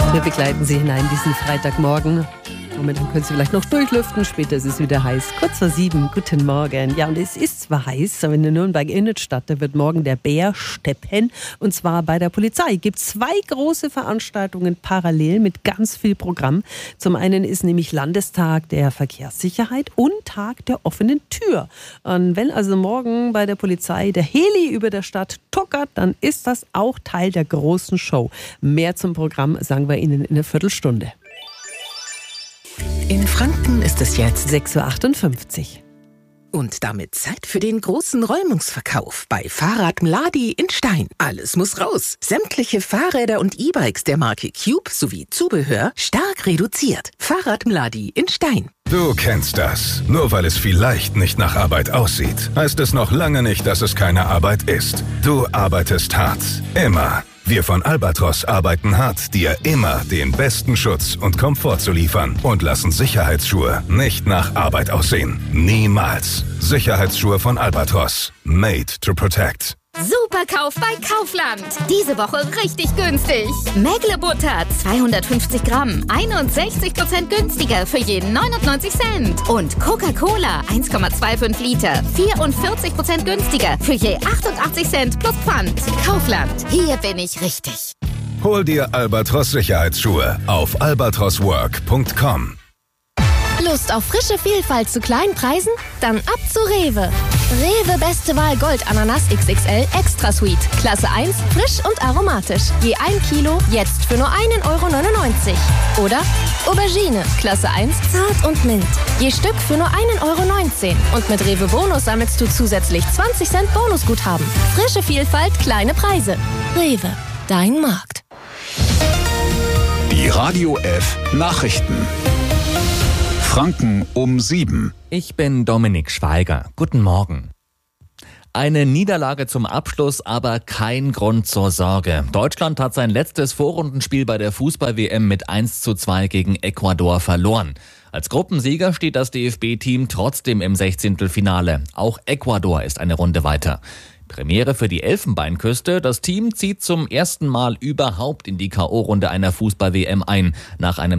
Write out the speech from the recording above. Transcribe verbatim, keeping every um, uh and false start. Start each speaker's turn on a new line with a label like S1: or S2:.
S1: Wir begleiten Sie hinein diesen Freitagmorgen. Momentan können Sie vielleicht noch durchlüften, später ist es wieder heiß. Kurz vor sieben, guten Morgen. Ja, und es ist zwar heiß, aber in der Nürnberger Innenstadt, da wird morgen der Bär steppen. Und zwar bei der Polizei. Es gibt zwei große Veranstaltungen parallel mit ganz viel Programm. Zum einen ist nämlich Landestag der Verkehrssicherheit und Tag der offenen Tür. Und wenn also morgen bei der Polizei der Heli über der Stadt tuckert, dann ist das auch Teil der großen Show. Mehr zum Programm sagen wir Ihnen in einer Viertelstunde.
S2: In Franken ist es jetzt
S1: sechs Uhr achtundfünfzig.
S2: Und damit Zeit für den großen Räumungsverkauf bei Fahrrad Mladi in Stein. Alles muss raus. Sämtliche Fahrräder und E-Bikes der Marke Cube sowie Zubehör stark reduziert. Fahrrad Mladi in Stein.
S3: Du kennst das. Nur weil es vielleicht nicht nach Arbeit aussieht, heißt es noch lange nicht, dass es keine Arbeit ist. Du arbeitest hart. Immer. Wir von Albatros arbeiten hart, dir immer den besten Schutz und Komfort zu liefern und lassen Sicherheitsschuhe nicht nach Arbeit aussehen. Niemals. Sicherheitsschuhe von Albatros. Made to protect.
S4: Superkauf bei Kaufland. Diese Woche richtig günstig. Mägle-Butter zweihundertfünfzig Gramm, einundsechzig Prozent günstiger für jeden neunundneunzig Cent. Und Coca-Cola eins Komma fünfundzwanzig Liter, vierundvierzig Prozent günstiger für je achtundachtzig Cent plus Pfand. Kaufland, hier bin ich richtig.
S3: Hol dir Albatros Sicherheitsschuhe auf albatroswork punkt com.
S5: Lust auf frische Vielfalt zu kleinen Preisen? Dann ab zu Rewe. Rewe Beste Wahl Gold Ananas X X L Extra Sweet. Klasse eins, frisch und aromatisch. Je ein Kilo, jetzt für nur ein Euro neunundneunzig. Oder Aubergine, Klasse eins, zart und mild. Je Stück für nur ein Euro neunzehn. Und mit Rewe Bonus sammelst du zusätzlich zwanzig Cent Bonusguthaben. Frische Vielfalt, kleine Preise. Rewe, dein Markt.
S6: Die Radio F Nachrichten. Franken um sieben.
S7: Ich bin Dominik Schweiger. Guten Morgen. Eine Niederlage zum Abschluss, aber kein Grund zur Sorge. Deutschland hat sein letztes Vorrundenspiel bei der Fußball-W M mit eins zu zwei gegen Ecuador verloren. Als Gruppensieger steht das D F B-Team trotzdem im Sechzehntelfinale. Auch Ecuador ist eine Runde weiter. Premiere für die Elfenbeinküste. Das Team zieht zum ersten Mal überhaupt in die K O-Runde einer Fußball-W M ein. Nach einem